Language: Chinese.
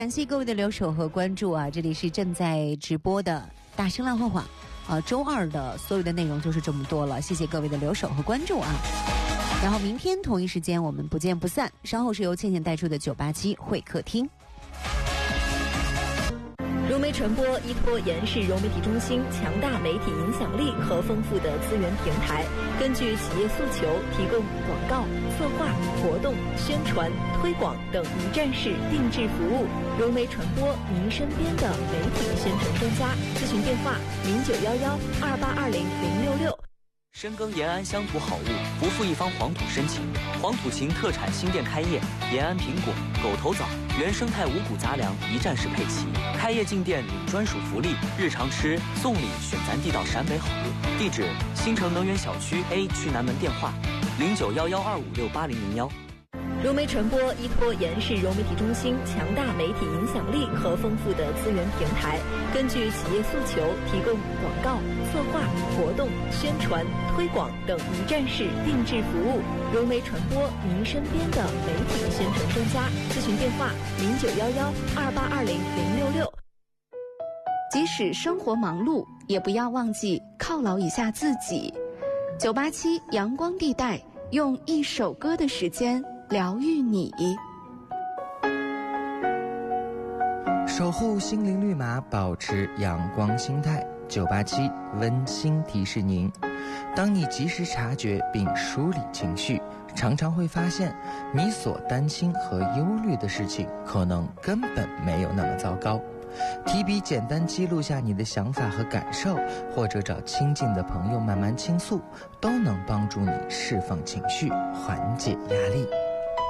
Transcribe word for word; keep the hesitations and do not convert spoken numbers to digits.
感谢各位的留守和关注啊！这里是正在直播的大声浪画画，啊，周二的所有的内容就是这么多了，谢谢各位的留守和关注啊！然后明天同一时间我们不见不散。稍后是由倩倩带出的九八七会客厅。 融媒传播依托延世融媒体中心强大媒体影响力和丰富的资源平台，根据企业诉求提供广告、策划、活动、宣传、推广等一站式定制服务。融媒传播，您身边的媒体宣传专家。咨询电话：零九幺幺二八二零零六六。 深耕延安乡土好物，不负一方黄土深情。黄土情特产新店开业，延安苹果、狗头枣、原生态五谷杂粮一站式配齐。开业进店领专属福利，日常吃送礼选咱地道陕北好物。地址：新城能源小区 A 区南门，电话：零九幺幺二五六八零零幺。 融媒传播依托延世融媒体中心强大媒体影响力和丰富的资源平台，根据企业诉求提供广告、策划、活动、宣传、推广等一站式定制服务。融媒传播，您身边的媒体宣传专家。咨询电话：零九幺幺二八二零零六六。 即使生活忙碌，也不要忘记犒劳一下自己。九八七阳光地带，用一首歌的时间疗愈你， 守护心灵绿码，保持阳光心态。九八七温馨提示您：当你及时察觉并梳理情绪，常常会发现你所担心和忧虑的事情可能根本没有那么糟糕。提笔简单记录下你的想法和感受，或者找亲近的朋友慢慢倾诉，都能帮助你释放情绪，缓解压力。